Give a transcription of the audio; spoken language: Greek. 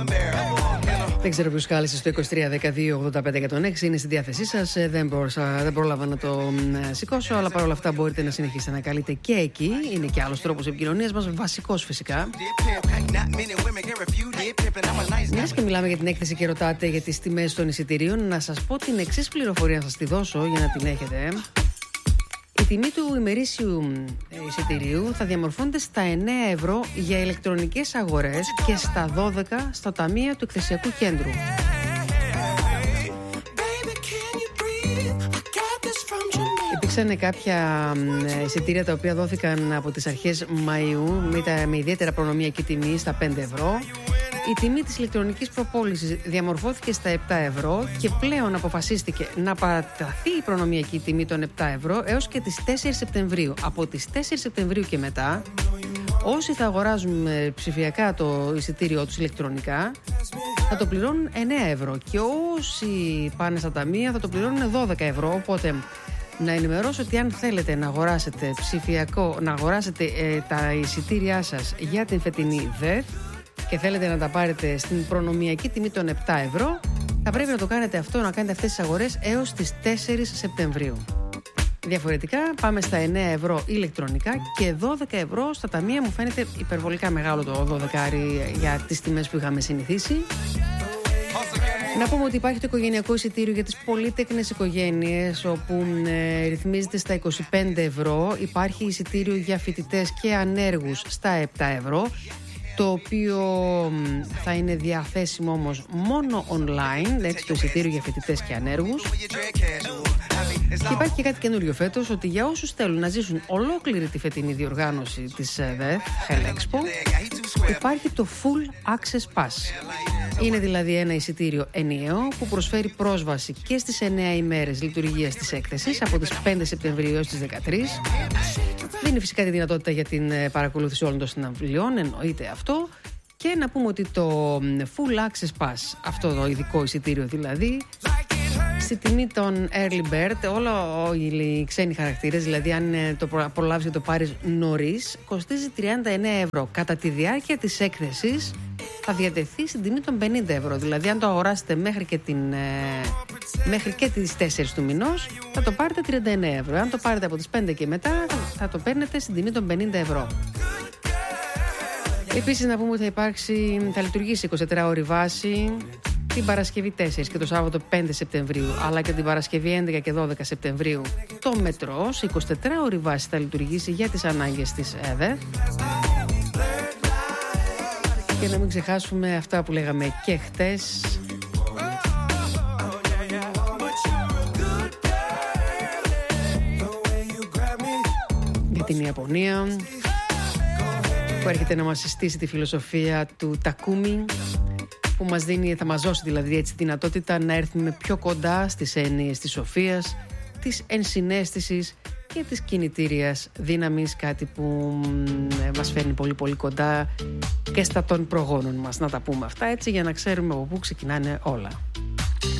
Δεν ξέρω ποιος κάλεσε στο 2312-85-106. Είναι στη διάθεσή σας. Δεν πρόλαβα να το σηκώσω, αλλά παρόλα αυτά μπορείτε να συνεχίσετε να καλείτε και εκεί. Είναι και άλλος τρόπος επικοινωνίας μας, βασικός φυσικά. Μιας και μιλάμε για την έκθεση και ρωτάτε για τις τιμές των εισιτηρίων, να σας πω την εξής πληροφορία, να σας τη δώσω για να την έχετε. Η τιμή του ημερήσιου εισιτηρίου θα διαμορφώνεται στα 9 ευρώ για ηλεκτρονικές αγορές και στα 12 στο ταμείο του εκθεσιακού κέντρου. Υπήρξαν κάποια εισιτήρια τα οποία δόθηκαν από τις αρχές Μαΐου με ιδιαίτερα προνομιακή τιμή στα 5 ευρώ. Η τιμή της ηλεκτρονικής προπόλησης διαμορφώθηκε στα 7 ευρώ και πλέον αποφασίστηκε να παραταθεί η προνομιακή τιμή των 7 ευρώ έως και τις 4 Σεπτεμβρίου. Από τις 4 Σεπτεμβρίου και μετά, όσοι θα αγοράζουν ψηφιακά το εισιτήριό τους ηλεκτρονικά θα το πληρώνουν 9 ευρώ και όσοι πάνε στα ταμεία θα το πληρώνουν 12 ευρώ. Οπότε να ενημερώσω ότι αν θέλετε να αγοράσετε ψηφιακό, να αγοράσετε τα εισιτήριά σας για την φετινή ΔΕΘ και θέλετε να τα πάρετε στην προνομιακή τιμή των 7 ευρώ, θα πρέπει να το κάνετε αυτό, να κάνετε αυτές τις αγορές έως τις 4 Σεπτεμβρίου. Διαφορετικά πάμε στα 9 ευρώ ηλεκτρονικά και 12 ευρώ στα ταμεία. Μου φαίνεται υπερβολικά μεγάλο το 12 για τις τιμές που είχαμε συνηθίσει. Να πούμε ότι υπάρχει το οικογενειακό εισιτήριο για τις πολύτεκνες οικογένειες, όπου ρυθμίζεται στα 25 ευρώ. Υπάρχει εισιτήριο για φοιτητές και ανέργους στα 7 ευρώ, το οποίο θα είναι διαθέσιμο όμως μόνο online, έτσι, το εισιτήριο για φοιτητές και ανέργους. Και υπάρχει και κάτι καινούριο φέτος, ότι για όσους θέλουν να ζήσουν ολόκληρη τη φετινή διοργάνωση της ΔΕΘ, Hell Expo, υπάρχει το Full Access Pass. Είναι δηλαδή ένα εισιτήριο ενιαίο που προσφέρει πρόσβαση και στις 9 ημέρες λειτουργίας της έκθεσης από τις 5 Σεπτεμβρίου έως τις 13. Δίνει φυσικά τη δυνατότητα για την παρακολούθηση όλων των συναυλιών, εννοείται αυτό. Και να πούμε ότι το Full Access Pass, αυτό το ειδικό εισιτήριο δηλαδή, στη τιμή των Early Bird, όλοι οι ξένοι χαρακτήρες, δηλαδή αν το απολαύσεις και το πάρεις νωρίς, κοστίζει 39 ευρώ. Κατά τη διάρκεια της έκθεσης θα διατεθεί στην τιμή των 50 ευρώ. Δηλαδή αν το αγοράσετε μέχρι και τις 4 του μηνός, θα το πάρετε 39 ευρώ. Αν το πάρετε από τις 5 και μετά, θα το παίρνετε στην τιμή των 50 ευρώ. Επίσης να πούμε ότι θα λειτουργήσει 24ωρη βάση την Παρασκευή 4 και το Σάββατο 5 Σεπτεμβρίου, αλλά και την Παρασκευή 11 και 12 Σεπτεμβρίου το μετρό σε 24ωρη βάση θα λειτουργήσει για τις ανάγκες της ΕΔΕ. Και να μην ξεχάσουμε αυτά που λέγαμε και χτες, για την Ιαπωνία, που έρχεται να μας συστήσει τη φιλοσοφία του Τακούμι, που μας δίνει, θα μας δώσει δηλαδή έτσι τη δυνατότητα να έρθουμε πιο κοντά στις έννοιες της σοφίας, της ενσυναίσθησης και της κινητήριας δύναμης, κάτι που μας φέρνει πολύ πολύ κοντά και στα των προγόνων μας. Να τα πούμε αυτά έτσι για να ξέρουμε από πού ξεκινάνε όλα.